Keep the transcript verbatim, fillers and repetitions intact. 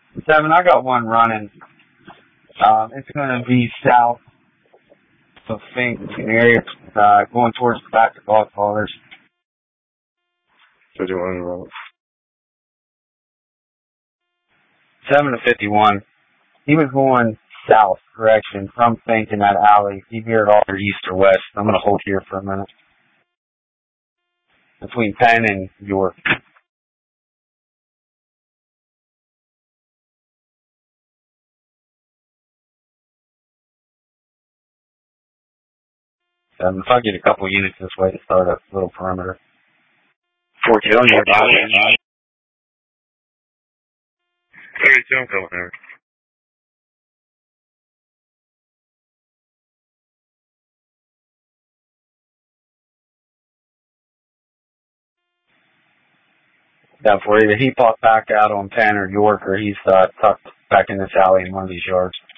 Seven, I got one running. Um, it's going to be south of Fink area, uh, going towards the back of Godfathers. fifty-one roll. seven to fifty-one. He was going south direction from Fink in that alley. He veered off to east or west. I'm going to hold here for a minute. Between Penn and York. Um, if I get a couple units this way to start a little perimeter. fourteen, you're about it. thirty-two, I'm coming here. Down for either he popped back out on Penn or York, or he's uh, tucked back in this alley in one of these yards.